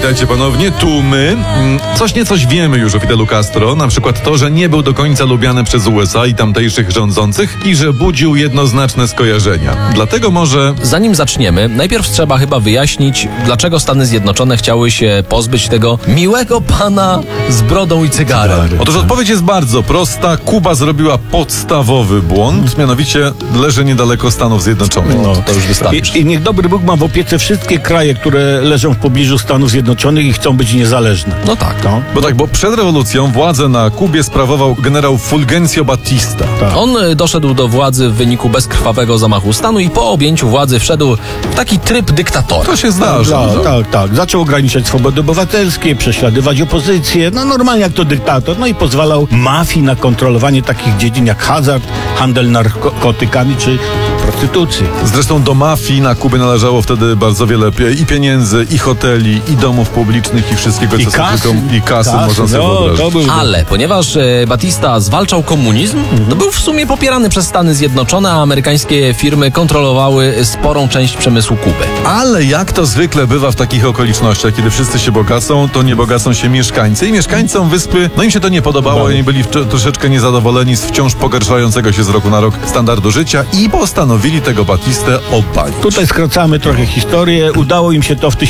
Witajcie ponownie, tu my. Coś niecoś wiemy już o Fidelu Castro, na przykład to, że nie był do końca lubiany przez USA i tamtejszych rządzących i że budził jednoznaczne skojarzenia. Dlatego może... Zanim zaczniemy, najpierw trzeba chyba wyjaśnić, dlaczego Stany Zjednoczone chciały się pozbyć tego miłego pana z brodą i cygarem. Otóż odpowiedź jest bardzo prosta. Kuba zrobiła podstawowy błąd, mianowicie leży niedaleko Stanów Zjednoczonych. No, to już wystarczy. I niech dobry Bóg ma w opiece wszystkie kraje, które leżą w pobliżu Stanów Zjednoczonych i chcą być niezależne. No tak. Bo przed rewolucją władzę na Kubie sprawował generał Fulgencio Batista. On doszedł do władzy w wyniku bezkrwawego zamachu stanu i po objęciu władzy wszedł w taki tryb dyktatora. To się zdarza. Tak. Zaczął ograniczać swobody obywatelskie, prześladować opozycję, normalnie jak to dyktator, i pozwalał mafii na kontrolowanie takich dziedzin jak hazard, handel narkotykami czy prostytucji. Zresztą do mafii na Kubie należało wtedy bardzo wiele i pieniędzy, i hoteli, i domów publicznych, i wszystkiego, co i kasy można sobie wyobrazić. Ale ponieważ Batista zwalczał komunizm, to był w sumie popierany przez Stany Zjednoczone, a amerykańskie firmy kontrolowały sporą część przemysłu Kuby. Ale jak to zwykle bywa w takich okolicznościach, kiedy wszyscy się bogacą, to nie bogacą się mieszkańcy. I mieszkańcom wyspy, im się to nie podobało, oni byli troszeczkę niezadowoleni z wciąż pogarszającego się z roku na rok standardu życia i postanowili tego Batistę obalić. Tutaj skracamy trochę historię. Udało im się to w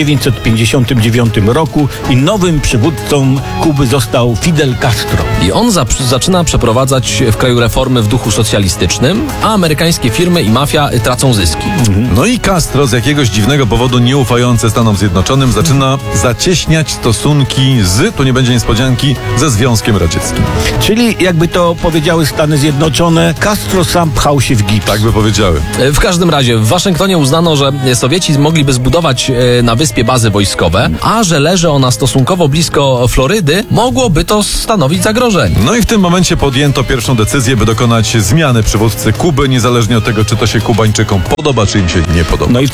1959 roku i nowym przywódcą Kuby został Fidel Castro. I on zaczyna przeprowadzać w kraju reformy w duchu socjalistycznym, a amerykańskie firmy i mafia tracą zyski. No i Castro z jakiegoś dziwnego powodu nieufający Stanom Zjednoczonym zaczyna zacieśniać stosunki tu nie będzie niespodzianki, ze Związkiem Radzieckim. Czyli jakby to powiedziały Stany Zjednoczone, Castro sam pchał się w gips. Tak by powiedziały. W każdym razie w Waszyngtonie uznano, że Sowieci mogliby zbudować na wyspie bazy wojskowe, a że leży ona stosunkowo blisko Florydy, mogłoby to stanowić zagrożenie. No i w tym momencie podjęto pierwszą decyzję, by dokonać zmiany przywódcy Kuby, niezależnie od tego, czy to się Kubańczykom podoba, czy im się nie podoba. No i w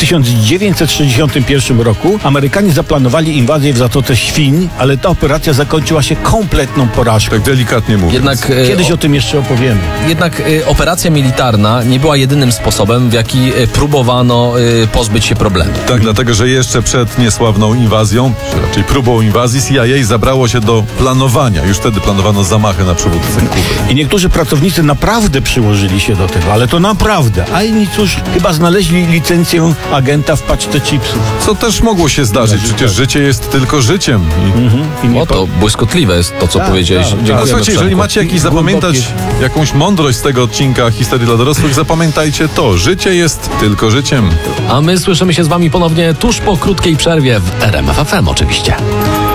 1961 roku Amerykanie zaplanowali inwazję w Zatoce Świń, ale ta operacja zakończyła się kompletną porażką. Tak delikatnie mówiąc. Jednak kiedyś o tym jeszcze opowiemy. Jednak operacja militarna nie była jedynym sposobem, w jaki próbowano pozbyć się problemu. Tak, dlatego, że jeszcze przed niesławną inwazją, czy raczej próbą inwazji, CIA zabrało się do planowania. Już wtedy planowano zamachy na przywódcę Kuby. I niektórzy pracownicy naprawdę przyłożyli się do tego, ale to naprawdę. A inni, cóż, chyba znaleźli licencję agenta w paczce chipsów. Co też mogło się zdarzyć. Przecież życie jest tylko życiem. To błyskotliwe jest to, co powiedziałeś. Dziękujemy. Słuchajcie, jeżeli macie jakąś mądrość z tego odcinka Historii dla dorosłych, zapamiętajcie to. Życie jest tylko życiem. A my słyszymy się z Wami ponownie tuż po krótkiej przerwie w RMF FM oczywiście.